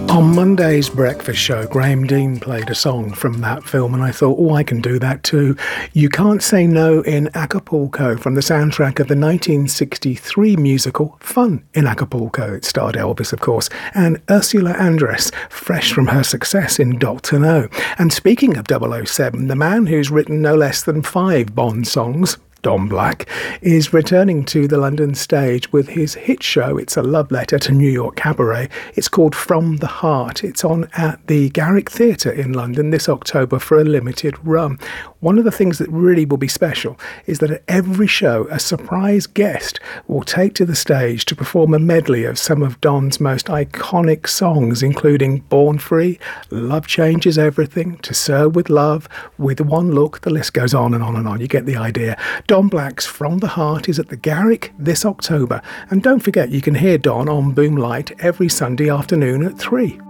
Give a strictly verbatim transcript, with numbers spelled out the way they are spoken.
On Monday's breakfast show, Graham Dean played a song from that film, and I thought, oh, I can do that too. You Can't Say No in Acapulco, from the soundtrack of the nineteen sixty-three musical Fun in Acapulco. It starred Elvis, of course, and Ursula Andress, fresh from her success in Doctor No. And speaking of double oh seven, the man who's written no less than five Bond songs, Don Black, is returning to the London stage with his hit show. It's a love letter to New York cabaret. It's called From the Heart. It's on at the Garrick Theatre in London this October for a limited run. One of the things that really will be special is that at every show, a surprise guest will take to the stage to perform a medley of some of Don's most iconic songs, including Born Free, Love Changes Everything, To Serve With Love, With One Look. The list goes on and on and on. You get the idea. Don Black's From the Heart is at the Garrick this October. And don't forget, you can hear Don on Boomlight every Sunday afternoon at three.